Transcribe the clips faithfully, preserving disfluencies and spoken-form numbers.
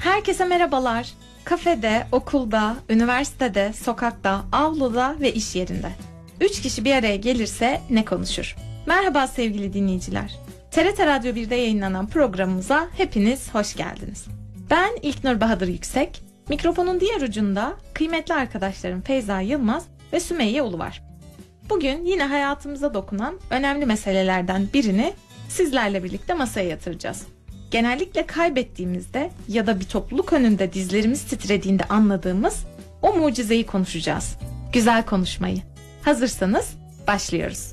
Herkese merhabalar. Kafede, okulda, üniversitede, sokakta, avluda ve iş yerinde. Üç kişi bir araya gelirse ne konuşur? Merhaba sevgili dinleyiciler. T R T Radyo bir'de yayınlanan programımıza hepiniz hoş geldiniz. Ben İlknur Bahadır Yüksek, mikrofonun diğer ucunda kıymetli arkadaşlarım Feyza Yılmaz ve Sümeyye Ulu var. Bugün yine hayatımıza dokunan önemli meselelerden birini sizlerle birlikte masaya yatıracağız. Genellikle kaybettiğimizde ya da bir topluluk önünde dizlerimiz titrediğinde anladığımız o mucizeyi konuşacağız. Güzel konuşmayı. Hazırsanız başlıyoruz.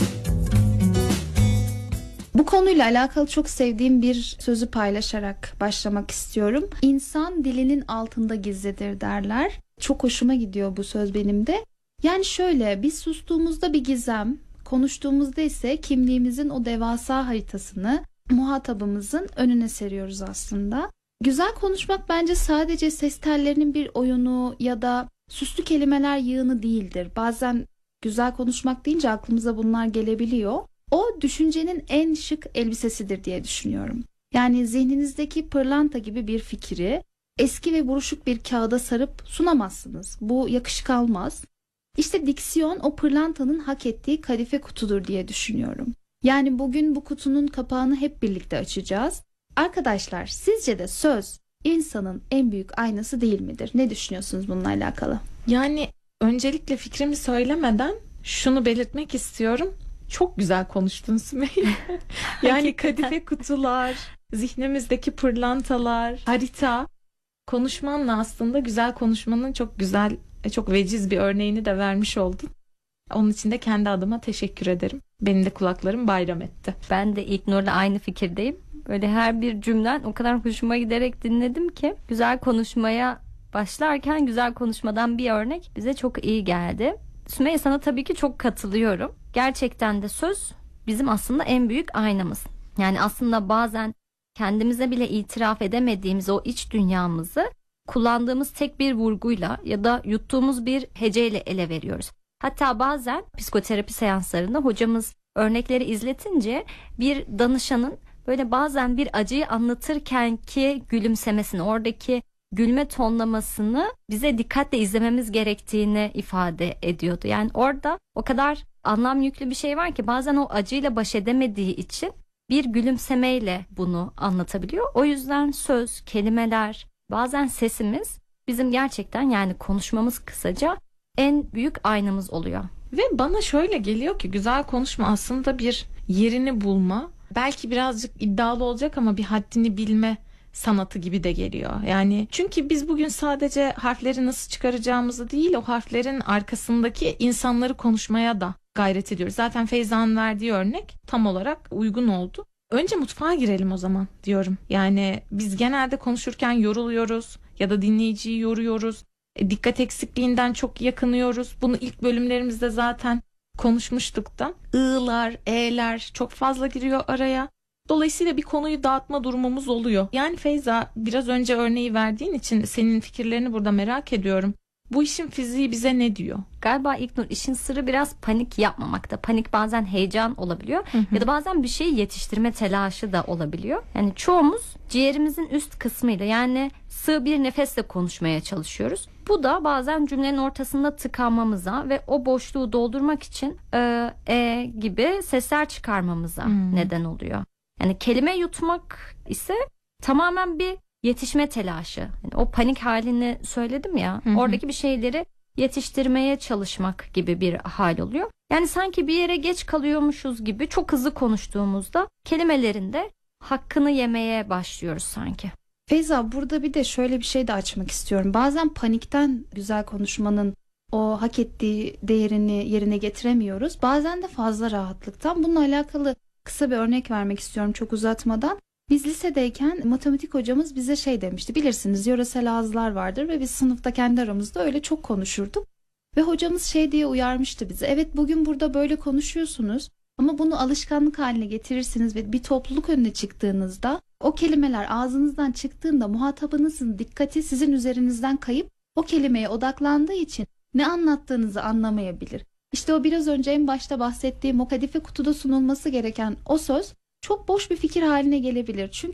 Bu konuyla alakalı çok sevdiğim bir sözü paylaşarak başlamak istiyorum. İnsan dilinin altında gizlidir derler. Çok hoşuma gidiyor bu söz benim de. Yani şöyle, biz sustuğumuzda bir gizem, konuştuğumuzda ise kimliğimizin o devasa haritasını muhatabımızın önüne seriyoruz aslında. Güzel konuşmak bence sadece ses tellerinin bir oyunu ya da süslü kelimeler yığını değildir. Bazen güzel konuşmak deyince aklımıza bunlar gelebiliyor. O düşüncenin en şık elbisesidir diye düşünüyorum. Yani zihninizdeki pırlanta gibi bir fikri eski ve buruşuk bir kağıda sarıp sunamazsınız. Bu yakışık almaz. İşte diksiyon o pırlantanın hak ettiği kadife kutudur diye düşünüyorum. Yani bugün bu kutunun kapağını hep birlikte açacağız. Arkadaşlar, sizce de söz insanın en büyük aynası değil midir? Ne düşünüyorsunuz bununla alakalı? Yani öncelikle fikrimi söylemeden şunu belirtmek istiyorum. Çok güzel konuştun Sümeyye. Yani kadife kutular, zihnimizdeki pırlantalar, harita. Konuşmanla aslında güzel konuşmanın çok güzel, çok veciz bir örneğini de vermiş oldun. Onun için de kendi adıma teşekkür ederim. Benim de kulaklarım bayram etti. Ben de İlknur'la aynı fikirdeyim. Böyle her bir cümlen o kadar hoşuma giderek dinledim ki güzel konuşmaya başlarken güzel konuşmadan bir örnek bize çok iyi geldi. Sümeyye, sana tabii ki çok katılıyorum. Gerçekten de söz bizim aslında en büyük aynamız. Yani aslında bazen kendimize bile itiraf edemediğimiz o iç dünyamızı kullandığımız tek bir vurguyla ya da yuttuğumuz bir heceyle ele veriyoruz. Hatta bazen psikoterapi seanslarında hocamız örnekleri izletince bir danışanın böyle bazen bir acıyı anlatırken ki gülümsemesini, oradaki gülme tonlamasını bize dikkatle izlememiz gerektiğini ifade ediyordu. Yani orada o kadar anlam yüklü bir şey var ki bazen o acıyla baş edemediği için bir gülümsemeyle bunu anlatabiliyor. O yüzden söz, kelimeler, bazen sesimiz bizim gerçekten, yani konuşmamız kısaca en büyük aynamız oluyor. Ve bana şöyle geliyor ki güzel konuşma aslında bir yerini bulma, belki birazcık iddialı olacak ama bir haddini bilme sanatı gibi de geliyor. Yani çünkü biz bugün sadece harfleri nasıl çıkaracağımızı değil, o harflerin arkasındaki insanları konuşmaya da gayret ediyoruz. Zaten Feyza'nın verdiği örnek tam olarak uygun oldu. Önce mutfağa girelim o zaman diyorum. Yani biz genelde konuşurken yoruluyoruz ya da dinleyiciyi yoruyoruz. E, dikkat eksikliğinden çok yakınıyoruz. Bunu ilk bölümlerimizde zaten konuşmuştuk da. I'lar, e'ler çok fazla giriyor araya. Dolayısıyla bir konuyu dağıtma durumumuz oluyor. Yani Feyza, biraz önce örneği verdiğin için senin fikirlerini burada merak ediyorum. Bu işin fiziği bize ne diyor? Galiba İlknur, işin sırrı biraz panik yapmamakta. Panik bazen heyecan olabiliyor hı hı. ya da bazen bir şeyi yetiştirme telaşı da olabiliyor. Yani çoğumuz ciğerimizin üst kısmıyla, yani sığ bir nefesle konuşmaya çalışıyoruz. Bu da bazen cümlenin ortasında tıkanmamıza ve o boşluğu doldurmak için e, e gibi sesler çıkarmamıza hmm. neden oluyor. Yani kelime yutmak ise tamamen bir yetişme telaşı. Yani o panik halini söyledim ya, hı hı. oradaki bir şeyleri yetiştirmeye çalışmak gibi bir hal oluyor. Yani sanki bir yere geç kalıyormuşuz gibi çok hızlı konuştuğumuzda kelimelerin de hakkını yemeye başlıyoruz sanki. Feyza, burada bir de şöyle bir şey de açmak istiyorum. Bazen panikten güzel konuşmanın o hak ettiği değerini yerine getiremiyoruz. Bazen de fazla rahatlıktan. Bununla alakalı kısa bir örnek vermek istiyorum çok uzatmadan. Biz lisedeyken matematik hocamız bize şey demişti. Bilirsiniz, yöresel ağızlar vardır ve biz sınıfta kendi aramızda öyle çok konuşurduk. Ve hocamız şey diye uyarmıştı bizi. Evet, bugün burada böyle konuşuyorsunuz ama bunu alışkanlık haline getirirsiniz ve bir topluluk önüne çıktığınızda o kelimeler ağzınızdan çıktığında muhatabınızın dikkati sizin üzerinizden kayıp o kelimeye odaklandığı için ne anlattığınızı anlamayabilir. İşte o biraz önce en başta bahsettiğim o kadife kutuda sunulması gereken o söz çok boş bir fikir haline gelebilir. Çünkü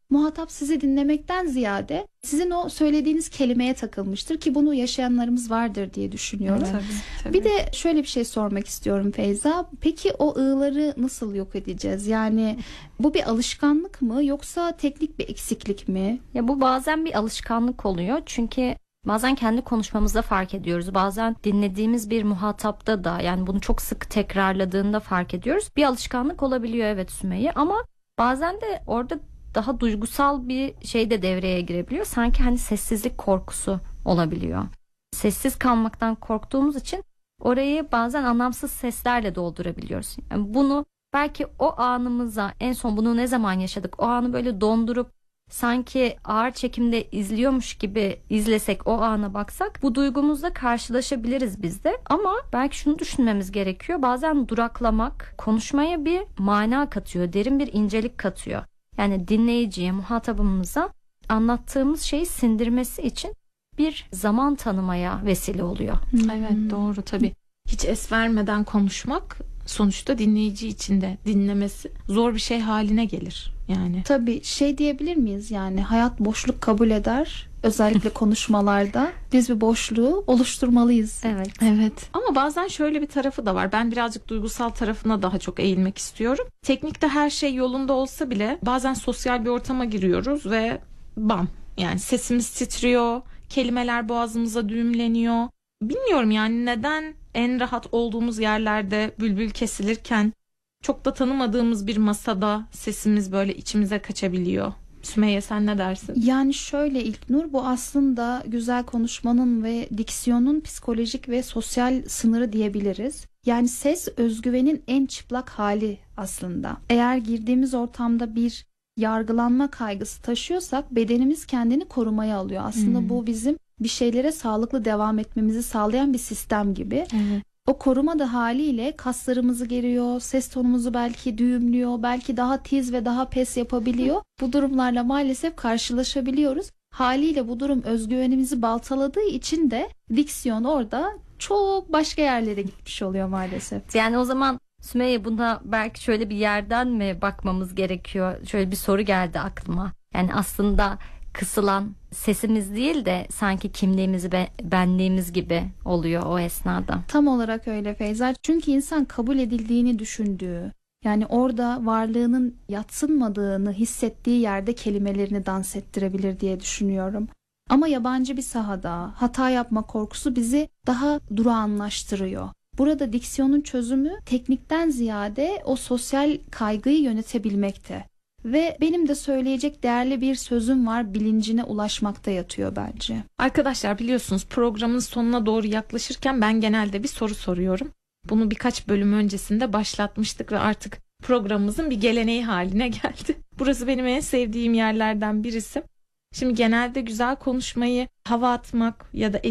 muhatap sizi dinlemekten ziyade sizin o söylediğiniz kelimeye takılmıştır ki bunu yaşayanlarımız vardır diye düşünüyorum. Tabii, tabii. Bir de şöyle bir şey sormak istiyorum Feyza. Peki o ığları nasıl yok edeceğiz? Yani bu bir alışkanlık mı yoksa teknik bir eksiklik mi? Ya bu bazen bir alışkanlık oluyor. Çünkü bazen kendi konuşmamızda fark ediyoruz. Bazen dinlediğimiz bir muhatapta da, yani bunu çok sık tekrarladığında fark ediyoruz. Bir alışkanlık olabiliyor evet Sümeyye, ama bazen de orada daha duygusal bir şey de devreye girebiliyor. Sanki hani sessizlik korkusu olabiliyor. Sessiz kalmaktan korktuğumuz için orayı bazen anlamsız seslerle doldurabiliyoruz. Yani bunu belki o anımıza, en son bunu ne zaman yaşadık, o anı böyle dondurup sanki ağır çekimde izliyormuş gibi izlesek, o ana baksak, bu duygumuzla karşılaşabiliriz biz de. Ama belki şunu düşünmemiz gerekiyor. Bazen duraklamak konuşmaya bir mana katıyor, derin bir incelik katıyor. Yani dinleyiciye, muhatabımıza anlattığımız şeyi sindirmesi için bir zaman tanımaya vesile oluyor. Evet, doğru tabii. Hiç es vermeden konuşmak sonuçta dinleyici için de dinlemesi zor bir şey haline gelir yani. Tabii şey diyebilir miyiz, yani hayat boşluk kabul eder. Özellikle konuşmalarda biz bir boşluğu oluşturmalıyız. Evet. Evet. Ama bazen şöyle bir tarafı da var. Ben birazcık duygusal tarafına daha çok eğilmek istiyorum. Teknikte her şey yolunda olsa bile bazen sosyal bir ortama giriyoruz ve bam, yani sesimiz titriyor, kelimeler boğazımıza düğümleniyor. Bilmiyorum yani neden en rahat olduğumuz yerlerde bülbül kesilirken çok da tanımadığımız bir masada sesimiz böyle içimize kaçabiliyor. Sümeyye, sen ne dersin? Yani şöyle İlknur, bu aslında güzel konuşmanın ve diksiyonun psikolojik ve sosyal sınırı diyebiliriz. Yani ses özgüvenin en çıplak hali aslında. Eğer girdiğimiz ortamda bir yargılanma kaygısı taşıyorsak bedenimiz kendini korumaya alıyor. Aslında Hmm. bu bizim bir şeylere sağlıklı devam etmemizi sağlayan bir sistem gibi. Evet. O koruma da haliyle kaslarımızı geriyor, ses tonumuzu belki düğümlüyor, belki daha tiz ve daha pes yapabiliyor. Bu durumlarla maalesef karşılaşabiliyoruz. Haliyle bu durum özgüvenimizi baltaladığı için de diksiyon orada çok başka yerlere gitmiş oluyor maalesef. Yani o zaman Sümeyye, buna belki şöyle bir yerden mi bakmamız gerekiyor? Şöyle bir soru geldi aklıma. Yani aslında kısılan sesimiz değil de sanki kimliğimiz, be, benliğimiz gibi oluyor o esnada. Tam olarak öyle Feyza. Çünkü insan kabul edildiğini düşündüğü, yani orada varlığının yadsınmadığını hissettiği yerde kelimelerini dans ettirebilir diye düşünüyorum. Ama yabancı bir sahada hata yapma korkusu bizi daha durağanlaştırıyor. Burada diksiyonun çözümü teknikten ziyade o sosyal kaygıyı yönetebilmekte. Ve benim de söyleyecek değerli bir sözüm var, bilincine ulaşmakta yatıyor bence. Arkadaşlar, biliyorsunuz programın sonuna doğru yaklaşırken ben genelde bir soru soruyorum. Bunu birkaç bölüm öncesinde başlatmıştık ve artık programımızın bir geleneği haline geldi. Burası benim en sevdiğim yerlerden birisi. Şimdi genelde güzel konuşmayı hava atmak ya da